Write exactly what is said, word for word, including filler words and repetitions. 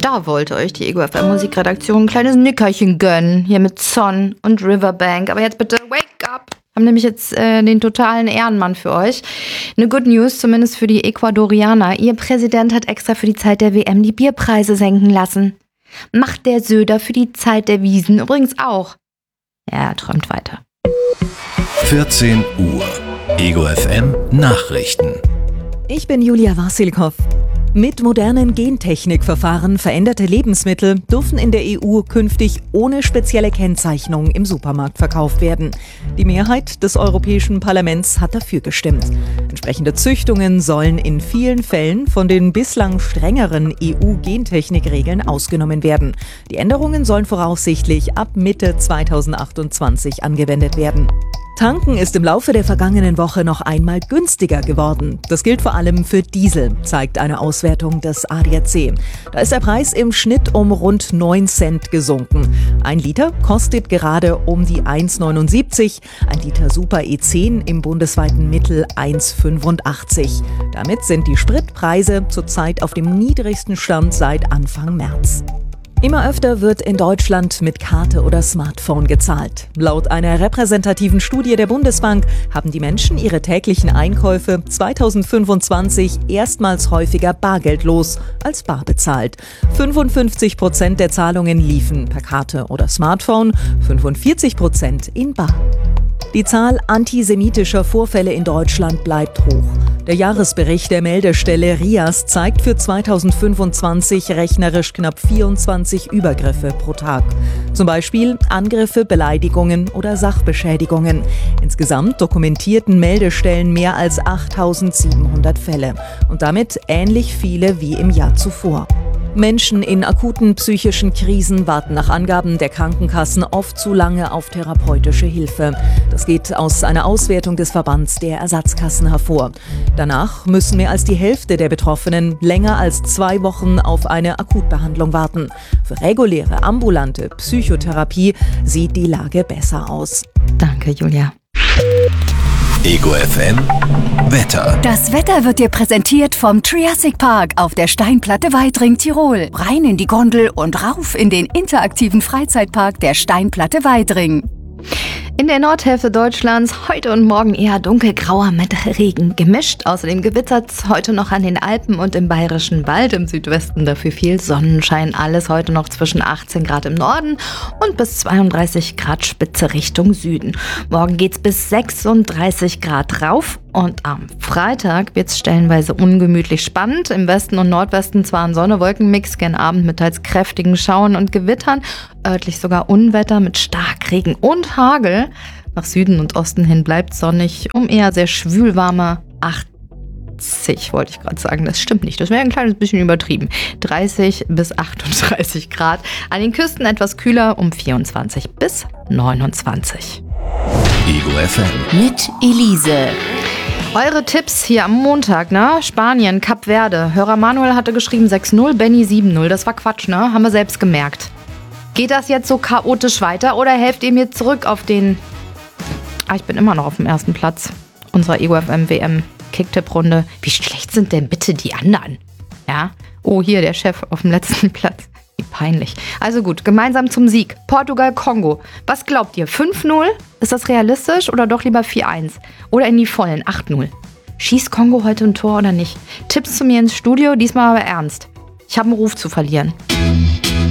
Da wollte euch die Ego F M Musikredaktion ein kleines Nickerchen gönnen. Hier mit Son und Riverbank. Aber jetzt bitte wake up. Haben nämlich jetzt äh, den totalen Ehrenmann für euch. Eine Good News, zumindest für die Ecuadorianer. Ihr Präsident hat extra für die Zeit der W M die Bierpreise senken lassen. Macht der Söder für die Zeit der Wiesn übrigens auch. Er träumt weiter. vierzehn Uhr. Ego F M Nachrichten. Ich bin Julia Wasilkow. Mit modernen Gentechnikverfahren veränderte Lebensmittel dürfen in der E U künftig ohne spezielle Kennzeichnung im Supermarkt verkauft werden. Die Mehrheit des Europäischen Parlaments hat dafür gestimmt. Entsprechende Züchtungen sollen in vielen Fällen von den bislang strengeren E U-Gentechnikregeln ausgenommen werden. Die Änderungen sollen voraussichtlich ab Mitte zweitausendachtundzwanzig angewendet werden. Tanken ist im Laufe der vergangenen Woche noch einmal günstiger geworden. Das gilt vor allem für Diesel, zeigt eine Auswertung des A D A C. Da ist der Preis im Schnitt um rund neun Cent gesunken. Ein Liter kostet gerade um die eins Komma neunundsiebzig, ein Liter Super E zehn im bundesweiten Mittel eins Komma fünfundachtzig. Damit sind die Spritpreise zurzeit auf dem niedrigsten Stand seit Anfang März. Immer öfter wird in Deutschland mit Karte oder Smartphone gezahlt. Laut einer repräsentativen Studie der Bundesbank haben die Menschen ihre täglichen Einkäufe zweitausendfünfundzwanzig erstmals häufiger bargeldlos als bar bezahlt. fünfundfünfzig Prozent der Zahlungen liefen per Karte oder Smartphone, fünfundvierzig Prozent in bar. Die Zahl antisemitischer Vorfälle in Deutschland bleibt hoch. Der Jahresbericht der Meldestelle R I A S zeigt für zweitausendfünfundzwanzig rechnerisch knapp vierundzwanzig Übergriffe pro Tag. Zum Beispiel Angriffe, Beleidigungen oder Sachbeschädigungen. Insgesamt dokumentierten Meldestellen mehr als achttausendsiebenhundert Fälle und damit ähnlich viele wie im Jahr zuvor. Menschen in akuten psychischen Krisen warten nach Angaben der Krankenkassen oft zu lange auf therapeutische Hilfe. Das geht aus einer Auswertung des Verbands der Ersatzkassen hervor. Danach müssen mehr als die Hälfte der Betroffenen länger als zwei Wochen auf eine Akutbehandlung warten. Für reguläre ambulante Psychotherapie sieht die Lage besser aus. Danke, Julia. Ego F M Wetter. Das Wetter wird dir präsentiert vom Triassic Park auf der Steinplatte Weidring, Tirol. Rein in die Gondel und rauf in den interaktiven Freizeitpark der Steinplatte Weidring. In der Nordhälfte Deutschlands heute und morgen eher dunkelgrauer mit Regen gemischt. Außerdem gewittert es heute noch an den Alpen und im Bayerischen Wald. Im Südwesten dafür viel Sonnenschein. Alles heute noch zwischen achtzehn Grad im Norden und bis zweiunddreißig Grad Spitze Richtung Süden. Morgen geht's bis sechsunddreißig Grad rauf. Und am Freitag wird's stellenweise ungemütlich spannend. Im Westen und Nordwesten zwar ein Sonne-Wolken-Mix, gern Abend mit teils kräftigen Schauern und Gewittern. Örtlich sogar Unwetter mit Starkregen und Hagel. Nach Süden und Osten hin bleibt sonnig um eher sehr schwülwarme achtzig, wollte ich gerade sagen. Das stimmt nicht, das wäre ein kleines bisschen übertrieben. dreißig bis achtunddreißig Grad. An den Küsten etwas kühler um vierundzwanzig bis neunundzwanzig. Ego F M Mit Elise. Eure Tipps hier am Montag, ne? Spanien, Kap Verde. Hörer Manuel hatte geschrieben sechs null, Benny sieben null. Das war Quatsch, ne? Haben wir selbst gemerkt. Geht das jetzt so chaotisch weiter oder helft ihr mir zurück auf den... Ah, ich bin immer noch auf dem ersten Platz unserer Ego F M W M Kicktipp-Runde. Wie schlecht sind denn bitte die anderen? Ja? Oh, hier der Chef auf dem letzten Platz. Wie peinlich. Also gut, gemeinsam zum Sieg. Portugal, Kongo. Was glaubt ihr? fünf null? Ist das realistisch oder doch lieber vier eins? Oder in die Vollen, acht null? Schießt Kongo heute ein Tor oder nicht? Tipps zu mir ins Studio, diesmal aber ernst. Ich habe einen Ruf zu verlieren.